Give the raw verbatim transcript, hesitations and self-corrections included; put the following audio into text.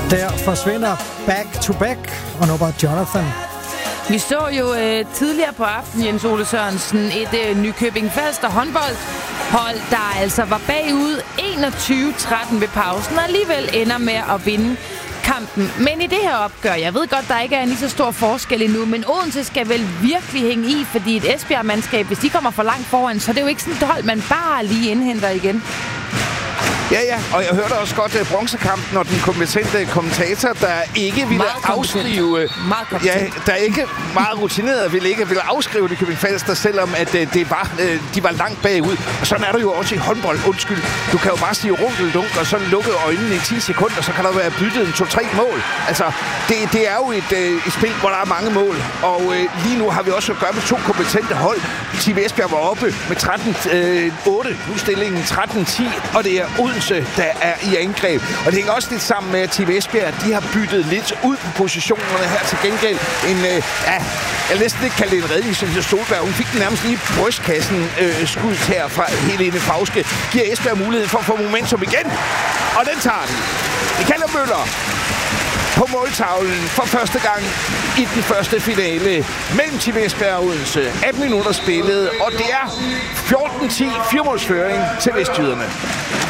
Der forsvinder Back to Back, og nu bare Jonathan. Vi så jo øh, tidligere på aftenen, Jens Ole Sørensen, et øh, Nykøbing Falster håndboldhold, der altså var bagud enogtyve tretten ved pausen, og alligevel ender med at vinde kampen. Men i det her opgør, jeg ved godt, der ikke er en lige så stor forskel endnu, men Odense skal vel virkelig hænge i, fordi et Esbjerg-mandskab, hvis de kommer for langt foran, så er det jo ikke sådan et hold, man bare lige indhenter igen. Ja, ja, og jeg hørte også godt uh, bronzekampen, og den kompetente kommentator, der ikke ville afskrive... Ja, der ikke meget rutineret ville ikke ville afskrive det Nykøbing Falster, selvom at uh, det var, uh, de var langt bagud. Og sådan er der jo også i håndbold. Undskyld, du kan jo bare sige runkeldunk, og så lukke øjnene i ti sekunder, så kan der være byttet en to-tre mål. Altså, det, det er jo et, uh, et spil, hvor der er mange mål. Og uh, lige nu har vi også at gøre med to kompetente hold. Team Esbjerg var oppe med tretten otte, nu stillingen tretten ti, og det er Odense, der er i angreb. Og det hænger også lidt sammen med, at Team Esbjerg, de har byttet lidt ud på positionerne her til gengæld. En, øh, ja, jeg vil næsten ikke kalde det en redning, som hedder Solberg. Hun fik den nærmest lige i brystkassen øh, skud her fra Helene Fauske. Giver Esbjerg mulighed for at få momentum igen. Og den tager den. Mikael Møller på måltavlen for første gang i den første finale mellem Team Esbjerg og Odense. atten minutter spillet, og det er fjorten ti fire-målsføring til vestjyderne.